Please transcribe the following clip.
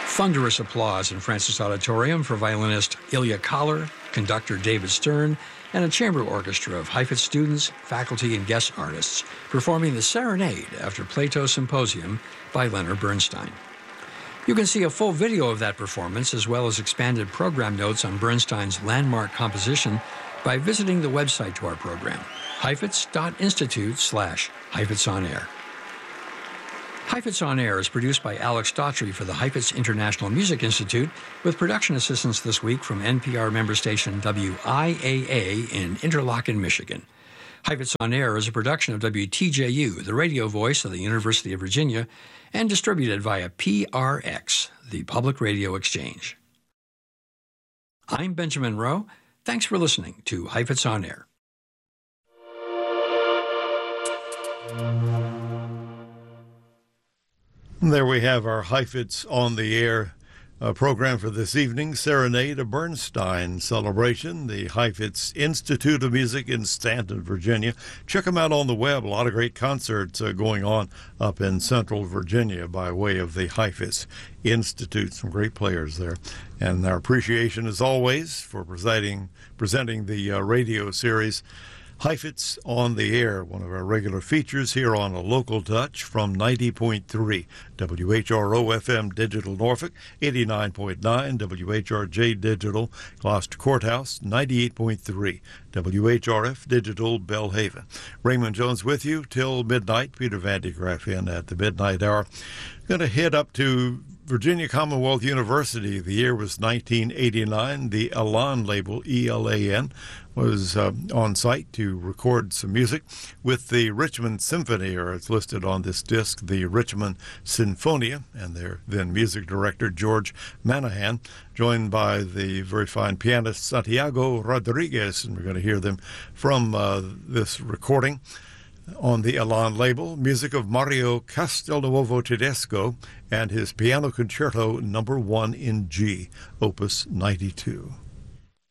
Thunderous applause in Francis Auditorium for violinist Ilya Kahler, conductor David Stern, and a chamber orchestra of Heifetz students, faculty, and guest artists performing the Serenade after Plato's Symposium by Leonard Bernstein. You can see a full video of that performance as well as expanded program notes on Bernstein's landmark composition by visiting the website to our program, heifetz.institute/Heifetz on Air. Heifetz on Air is produced by Alex Daughtry for the Heifetz International Music Institute, with production assistance this week from NPR member station WIAA in Interlochen, Michigan. Heifetz on Air is a production of WTJU, the radio voice of the University of Virginia, and distributed via PRX, the Public Radio Exchange. I'm Benjamin Rowe. Thanks for listening to Heifetz on Air. There we have our Heifetz on the Air program for this evening, Serenade, a Bernstein celebration, the Heifetz Institute of Music in Stanton, Virginia. Check them out on the web. A lot of great concerts going on up in Central Virginia by way of the Heifetz Institute. Some great players there. And our appreciation, as always, for presenting the radio series Heifetz on the Air, one of our regular features here on A Local Touch from 90.3 WHRO FM Digital Norfolk, 89.9 WHRJ Digital Gloucester Courthouse, 98.3 WHRF Digital Belhaven. Raymond Jones with you till midnight. Peter Van de Graaff in at the midnight hour. Going to head up to Virginia Commonwealth University. The year was 1989. The Elan label, E-L-A-N, was on site to record some music with the Richmond Symphony, or it's listed on this disc, the Richmond Sinfonia, and their then music director, George Manahan, joined by the very fine pianist Santiago Rodriguez, and we're going to hear them from this recording. On the Elan label, music of Mario Castelnuovo Tedesco and his Piano Concerto No. 1 in G, Opus 92.